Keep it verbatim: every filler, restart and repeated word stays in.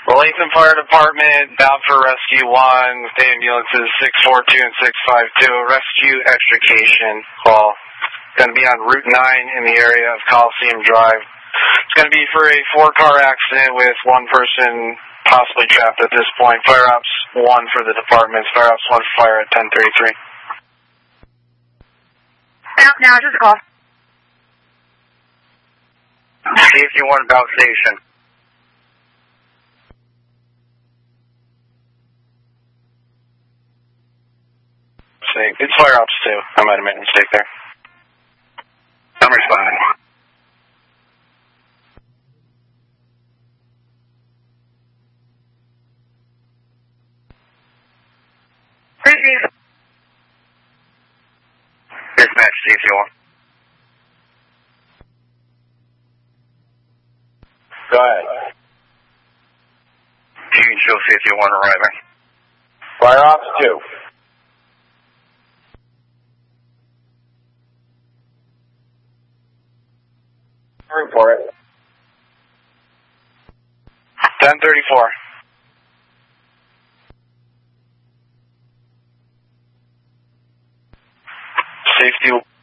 Wellington Fire Department, bound for Rescue one, with ambulances six four two and six five two. Rescue extrication call. It's going to be on Route nine in the area of Coliseum Drive. It's going to be for a four-car accident with one person possibly trapped at this point. Fire Ops one for the department. Fire Ops one for fire at ten thirty-three. Out now, just a call. Safety one, about station. It's Fire Ops two. I might have made a mistake there. I'm responding. Receive. Dispatch, safety one. Go ahead. You can show safety one arriving. Fire Ops two. For it. ten thirty-four. Safety